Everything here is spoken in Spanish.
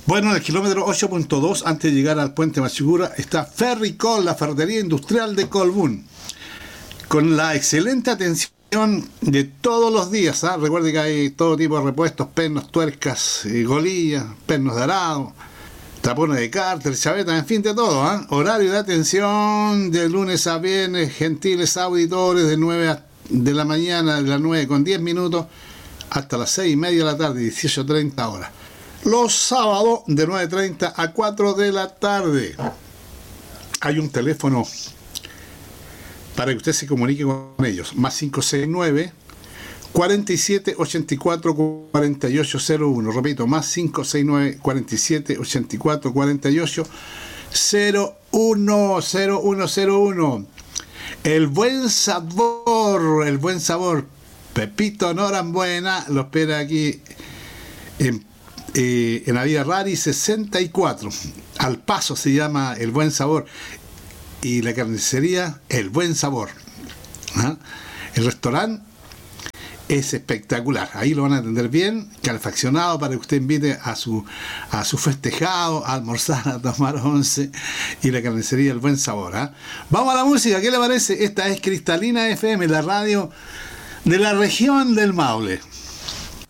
Bueno, en el kilómetro 8.2, antes de llegar al puente Machicura, está Ferricol, la ferretería industrial de Colbún, con la excelente atención de todos los días. Recuerde que hay todo tipo de repuestos, pernos, tuercas, golillas, pernos de arado, tapones de cárter, chavetas, en fin, de todo. Horario de atención de lunes a viernes, gentiles auditores, de la mañana, de las 9:10, hasta las 6:30 de la tarde, 18:30 horas. Los sábados de 9:30 a 4 de la tarde. Hay un teléfono para que usted se comunique con ellos. Más 569 47 84 4801. Repito, más 569 47 84 48 0101. El buen sabor. Pepito Norambuena lo espera aquí en Avenida Rari 64. Al Paso se llama El Buen Sabor. Y la carnicería El Buen Sabor. El restaurante es espectacular. Ahí lo van a atender bien, calefaccionado para que usted invite a su festejado, a almorzar, a tomar once. Y la carnicería El Buen Sabor. Vamos a la música, ¿qué le parece? Esta es Cristalina FM, la radio de la región del Maule.